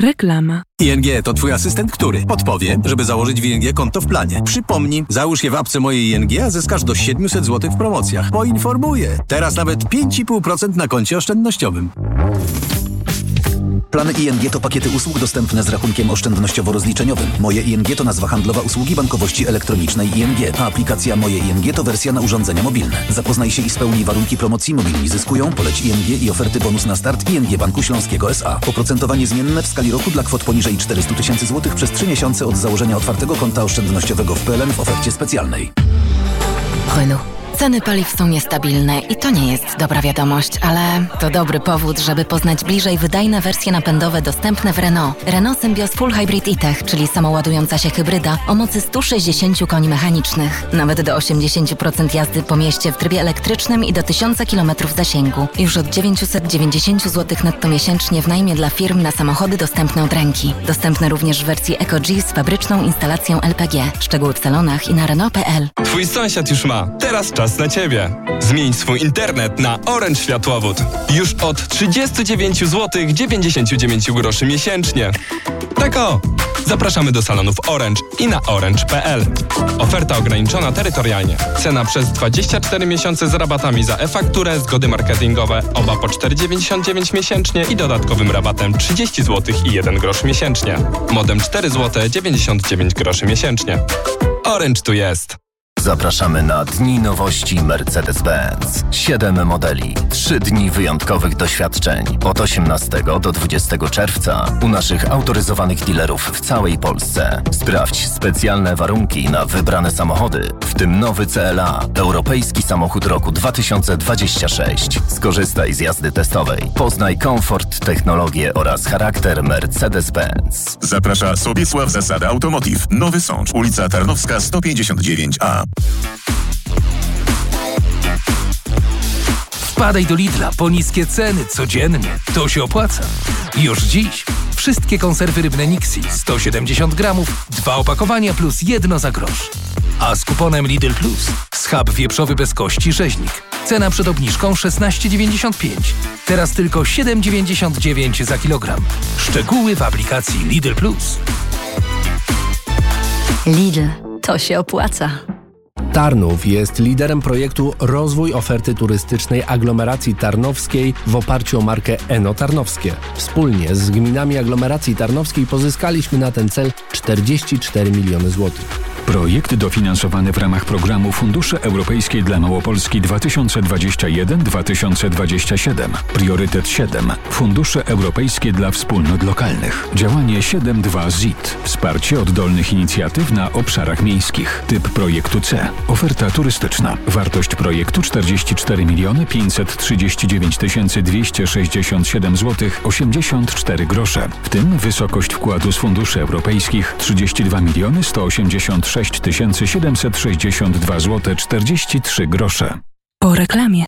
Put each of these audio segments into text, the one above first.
Reklama. ING to twój asystent, który podpowie, żeby założyć w ING konto w planie. Przypomnij, załóż je w apce mojej ING, a zyskasz do 700 zł w promocjach. Poinformuję. Teraz nawet 5,5% na koncie oszczędnościowym. Plany ING to pakiety usług dostępne z rachunkiem oszczędnościowo-rozliczeniowym. Moje ING to nazwa handlowa usługi bankowości elektronicznej ING, a aplikacja Moje ING to wersja na urządzenia mobilne. Zapoznaj się i spełnij warunki promocji. Mobilni zyskują, poleć ING i oferty bonus na start ING Banku Śląskiego S.A. Oprocentowanie zmienne w skali roku dla kwot poniżej 400 000 złotych przez 3 miesiące od założenia otwartego konta oszczędnościowego w PLN w ofercie specjalnej. Renault. Ceny paliw są niestabilne i to nie jest dobra wiadomość, ale to dobry powód, żeby poznać bliżej wydajne wersje napędowe dostępne w Renault. Renault Symbioz Full Hybrid E-Tech, czyli samoładująca się hybryda o mocy 160 koni mechanicznych. Nawet do 80% jazdy po mieście w trybie elektrycznym i do 1000 km zasięgu. Już od 990 zł netto miesięcznie w najmie dla firm na samochody dostępne od ręki. Dostępne również w wersji Eco-G z fabryczną instalacją LPG. Szczegóły w salonach i na Renault.pl. Twój sąsiad już ma. Teraz czas na Ciebie. Zmień swój internet na Orange Światłowód. Już od 39 zł 99 groszy miesięcznie. Tak o! Zapraszamy do salonów Orange i na orange.pl. Oferta ograniczona terytorialnie. Cena przez 24 miesiące z rabatami za e-fakturę, zgody marketingowe, oba po 4,99 miesięcznie i dodatkowym rabatem 30 zł i 1 grosz miesięcznie. Modem 4 zł 99 groszy miesięcznie. Orange tu jest. Zapraszamy na Dni Nowości Mercedes-Benz. 7 modeli, 3 dni wyjątkowych doświadczeń. Od 18 do 20 czerwca u naszych autoryzowanych dealerów w całej Polsce. Sprawdź specjalne warunki na wybrane samochody, w tym nowy CLA, europejski samochód roku 2026. Skorzystaj z jazdy testowej. Poznaj komfort, technologię oraz charakter Mercedes-Benz. Zaprasza Sobiesław Zasada Automotive. Nowy Sącz, ulica Tarnowska 159A. Wpadaj do Lidla po niskie ceny codziennie. To się opłaca. Już dziś wszystkie konserwy rybne Nixi 170 gramów, 2 opakowania plus 1 za grosz. A z kuponem Lidl Plus schab wieprzowy bez kości rzeźnik. Cena przed obniżką 16,95. Teraz tylko 7,99 za kilogram. Szczegóły w aplikacji Lidl Plus. Lidl. To się opłaca. Tarnów jest liderem projektu Rozwój oferty turystycznej aglomeracji tarnowskiej w oparciu o markę Eno Tarnowskie. Wspólnie z gminami aglomeracji tarnowskiej pozyskaliśmy na ten cel 44 miliony złotych. Projekt dofinansowany w ramach programu Fundusze Europejskie dla Małopolski 2021-2027. Priorytet 7. Fundusze Europejskie dla Wspólnot Lokalnych. Działanie 7.2 ZIT. Wsparcie oddolnych inicjatyw na obszarach miejskich. Typ projektu C. Oferta turystyczna. Wartość projektu 44 539 267 zł 84 grosze. W tym wysokość wkładu z funduszy europejskich 32 186 762 zł 43 grosze. Po reklamie.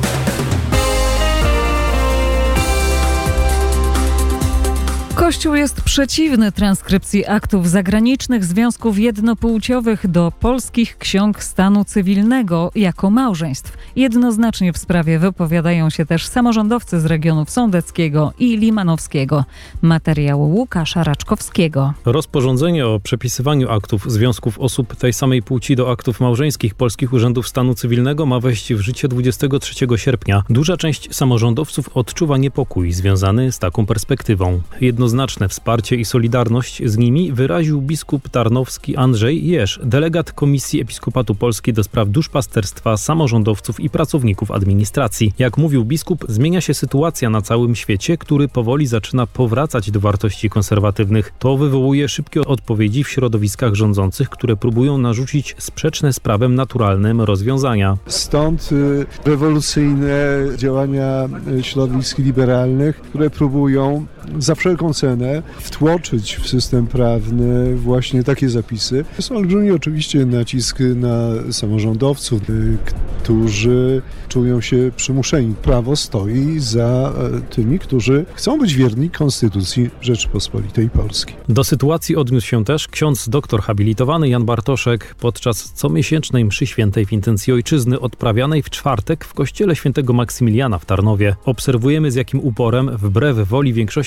Kościół jest przeciwny transkrypcji aktów zagranicznych związków jednopłciowych do polskich ksiąg stanu cywilnego jako małżeństw. Jednoznacznie w sprawie wypowiadają się też samorządowcy z regionów sądeckiego i limanowskiego. Materiał Łukasza Raczkowskiego. Rozporządzenie o przepisywaniu aktów związków osób tej samej płci do aktów małżeńskich polskich urzędów stanu cywilnego ma wejść w życie 23 sierpnia. Duża część samorządowców odczuwa niepokój związany z taką perspektywą. Jednoznaczne wsparcie i solidarność z nimi wyraził biskup tarnowski Andrzej Jerz, delegat Komisji Episkopatu Polski do spraw duszpasterstwa, samorządowców i pracowników administracji. Jak mówił biskup, zmienia się sytuacja na całym świecie, który powoli zaczyna powracać do wartości konserwatywnych. To wywołuje szybkie odpowiedzi w środowiskach rządzących, które próbują narzucić sprzeczne z prawem naturalnym rozwiązania. Stąd rewolucyjne działania środowisk liberalnych, które próbują za wszelką cenę wtłoczyć w system prawny właśnie takie zapisy. Jest olbrzymi oczywiście nacisk na samorządowców, którzy czują się przymuszeni. Prawo stoi za tymi, którzy chcą być wierni Konstytucji Rzeczypospolitej Polskiej. Do sytuacji odniósł się też ksiądz doktor habilitowany Jan Bartoszek podczas comiesięcznej mszy świętej w intencji ojczyzny odprawianej w czwartek w kościele świętego Maksymiliana w Tarnowie. Obserwujemy, z jakim uporem, wbrew woli większości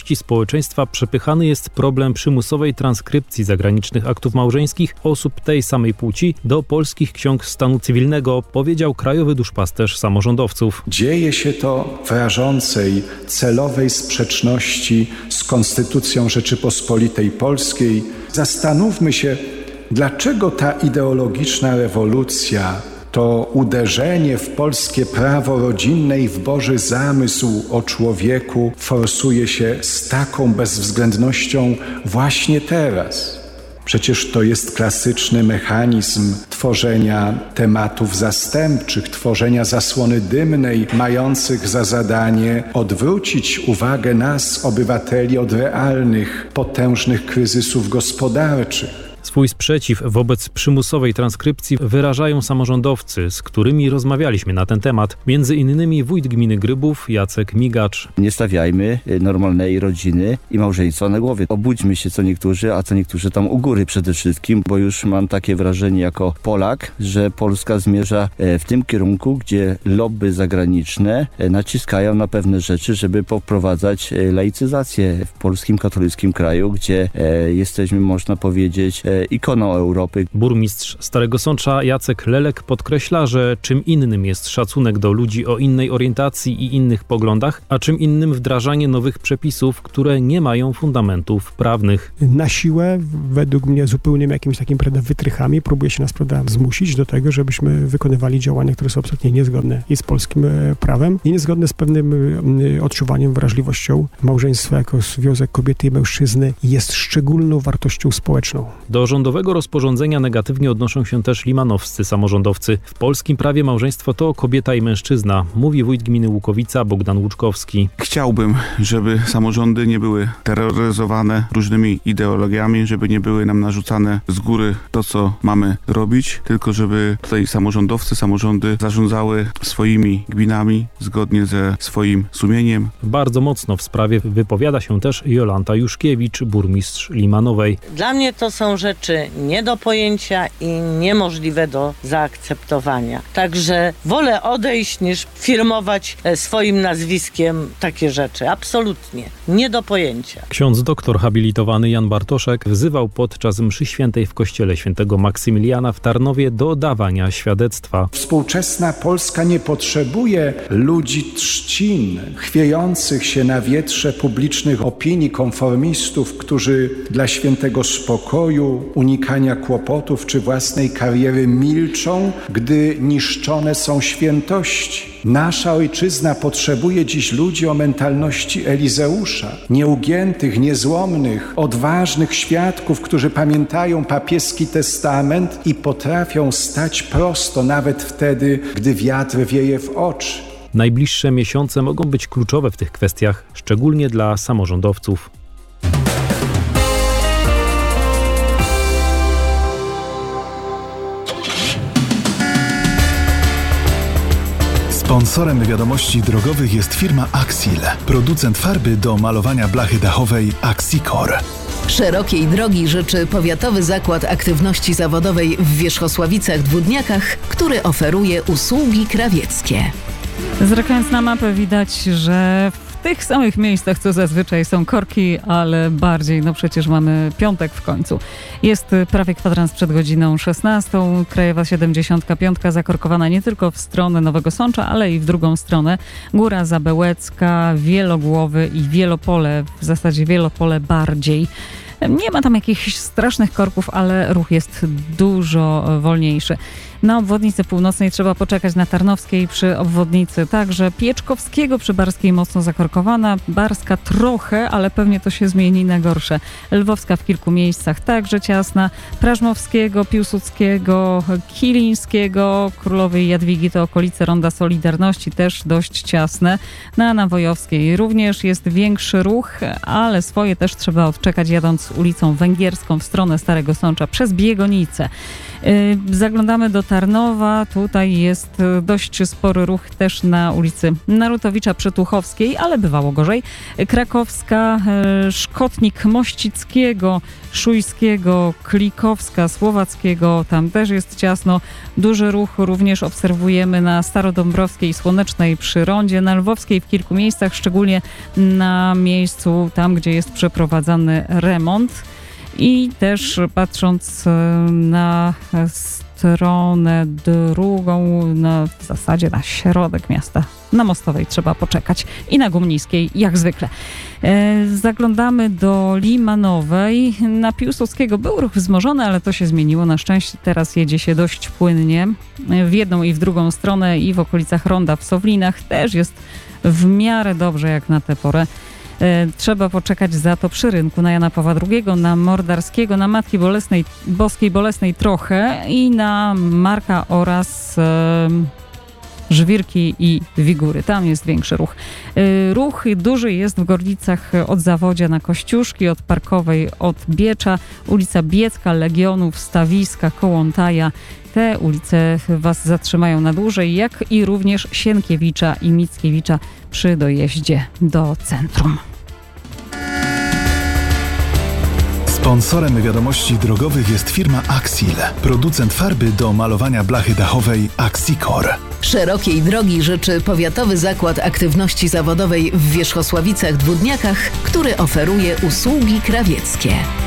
większości społeczeństwa przepychany jest problem przymusowej transkrypcji zagranicznych aktów małżeńskich osób tej samej płci do polskich ksiąg stanu cywilnego, powiedział krajowy duszpasterz samorządowców. Dzieje się to w rażącej, celowej sprzeczności z Konstytucją Rzeczypospolitej Polskiej. Zastanówmy się, dlaczego ta ideologiczna rewolucja, to uderzenie w polskie prawo rodzinne i w Boży zamysł o człowieku forsuje się z taką bezwzględnością właśnie teraz. Przecież to jest klasyczny mechanizm tworzenia tematów zastępczych, tworzenia zasłony dymnej, mających za zadanie odwrócić uwagę nas, obywateli, od realnych, potężnych kryzysów gospodarczych. Swój sprzeciw wobec przymusowej transkrypcji wyrażają samorządowcy, z którymi rozmawialiśmy na ten temat. Między innymi wójt gminy Grybów Jacek Migacz. Nie stawiajmy normalnej rodziny i małżeństwa na głowie. Obudźmy się co niektórzy, a co niektórzy tam u góry przede wszystkim, bo już mam takie wrażenie jako Polak, że Polska zmierza w tym kierunku, gdzie lobby zagraniczne naciskają na pewne rzeczy, żeby poprowadzać laicyzację w polskim katolickim kraju, gdzie jesteśmy, można powiedzieć, ikoną Europy. Burmistrz Starego Sącza Jacek Lelek podkreśla, że czym innym jest szacunek do ludzi o innej orientacji i innych poglądach, a czym innym wdrażanie nowych przepisów, które nie mają fundamentów prawnych. Na siłę, według mnie zupełnym jakimiś takim wytrychami próbuje się nas zmusić do tego, żebyśmy wykonywali działania, które są absolutnie niezgodne i z polskim prawem i niezgodne z pewnym odczuwaniem, wrażliwością. Małżeństwo jako związek kobiety i mężczyzny jest szczególną wartością społeczną. Do rządowego rozporządzenia negatywnie odnoszą się też limanowscy samorządowcy. W polskim prawie małżeństwo to kobieta i mężczyzna, mówi wójt gminy Łukowica Bogdan Łuczkowski. Chciałbym, żeby samorządy nie były terroryzowane różnymi ideologiami, żeby nie były nam narzucane z góry to, co mamy robić, tylko żeby tutaj samorządy zarządzały swoimi gminami zgodnie ze swoim sumieniem. Bardzo mocno w sprawie wypowiada się też Jolanta Juszkiewicz, burmistrz Limanowej. Dla mnie to są rzeczy nie do pojęcia i niemożliwe do zaakceptowania. Także wolę odejść, niż firmować swoim nazwiskiem takie rzeczy. Absolutnie. Nie do pojęcia. Ksiądz doktor habilitowany Jan Bartoszek wzywał podczas mszy świętej w kościele świętego Maksymiliana w Tarnowie do dawania świadectwa. Współczesna Polska nie potrzebuje ludzi trzcin, chwiejących się na wietrze publicznych opinii konformistów, którzy dla świętego spokoju, unikania kłopotów czy własnej kariery milczą, gdy niszczone są świętości. Nasza ojczyzna potrzebuje dziś ludzi o mentalności Elizeusza, nieugiętych, niezłomnych, odważnych świadków, którzy pamiętają papieski testament i potrafią stać prosto nawet wtedy, gdy wiatr wieje w oczy. Najbliższe miesiące mogą być kluczowe w tych kwestiach, szczególnie dla samorządowców. Sponsorem wiadomości drogowych jest firma Axil, producent farby do malowania blachy dachowej Axicor. Szerokiej drogi życzy Powiatowy Zakład Aktywności Zawodowej w Wierzchosławicach-Dwódniakach, który oferuje usługi krawieckie. Zerkając na mapę widać, że w tych samych miejscach, co zazwyczaj są korki, ale bardziej, no przecież mamy piątek w końcu. Jest prawie kwadrans przed godziną 16. Krajowa 75 zakorkowana nie tylko w stronę Nowego Sącza, ale i w drugą stronę. Góra Zabełecka, Wielogłowy i Wielopole, w zasadzie Wielopole bardziej. Nie ma tam jakichś strasznych korków, ale ruch jest dużo wolniejszy. Na obwodnicy północnej trzeba poczekać, na Tarnowskiej przy obwodnicy także, Pieczkowskiego przy Barskiej mocno zakorkowana, Barska trochę, ale pewnie to się zmieni na gorsze. Lwowska w kilku miejscach także ciasna, Prażmowskiego, Piłsudskiego, Kilińskiego, Królowej Jadwigi to okolice Ronda Solidarności też dość ciasne. Na Nawojowskiej również jest większy ruch, ale swoje też trzeba odczekać jadąc ulicą Węgierską w stronę Starego Sącza przez Biegonicę. Zaglądamy do Tarnowa. Tutaj jest dość spory ruch też na ulicy Narutowicza Przetuchowskiej, ale bywało gorzej. Krakowska, Szkotnik Mościckiego, Szujskiego, Klikowska, Słowackiego, tam też jest ciasno. Duży ruch również obserwujemy na Starodąbrowskiej, Słonecznej przy rondzie, na Lwowskiej w kilku miejscach, szczególnie na miejscu tam, gdzie jest przeprowadzany remont. I też patrząc na stronę drugą, w zasadzie na środek miasta, na Mostowej trzeba poczekać i na Gumniskiej jak zwykle. Zaglądamy do Limanowej. Na Piłsudskiego był ruch wzmożony, ale to się zmieniło. Na szczęście teraz jedzie się dość płynnie w jedną i w drugą stronę i w okolicach Ronda w Sowlinach też jest w miarę dobrze jak na tę porę. Trzeba poczekać za to przy rynku na Jana Pawła II, na Mordarskiego, na Matki Boskiej Bolesnej trochę i na Marka oraz Żwirki i Wigury. Tam jest większy ruch. Ruch duży jest w Gorlicach od Zawodzia na Kościuszki, od Parkowej, od Biecza, ulica Biecka, Legionów, Stawiska, Kołątaja. Te ulice Was zatrzymają na dłużej, jak i również Sienkiewicza i Mickiewicza przy dojeździe do centrum. Sponsorem wiadomości drogowych jest firma Axil, producent farby do malowania blachy dachowej Axicor. Szerokiej drogi życzy Powiatowy Zakład Aktywności Zawodowej w Wierzchosławicach-Dwódniakach, który oferuje usługi krawieckie.